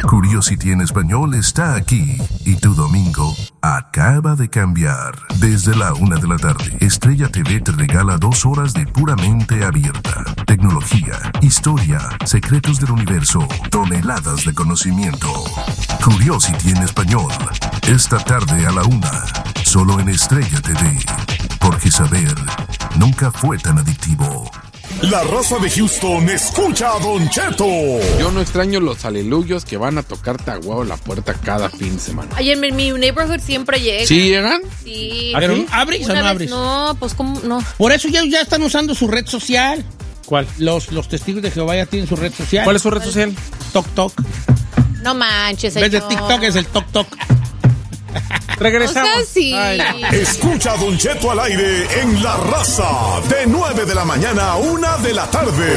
Curiosity en español está aquí y tu domingo acaba de cambiar. Desde la 1 de la tarde, Estrella TV te regala 2 horas de puramente abierta. Tecnología, historia, secretos del universo, toneladas de conocimiento. Curiosity en español, esta tarde a la 1, solo en Estrella TV. Porque saber nunca fue tan adictivo. La raza de Houston escucha a Don Cheto. Yo no extraño los aleluyos que van a tocarte a huevo la puerta cada fin de semana. Ay, en mi neighborhood siempre llegan. ¿Sí llegan? Sí. ¿Pero abres o no abres? No, pues ¿cómo? No. Por eso ya están usando su red social. ¿Cuál? Los testigos de Jehová ya tienen su red social. ¿Cuál es su red social? TokTok. No manches, En vez de señor. TikTok es el TokTok. Regresamos. O sea, sí. Escucha a Don Cheto al aire en La Raza, de 9 de la mañana a 1 de la tarde.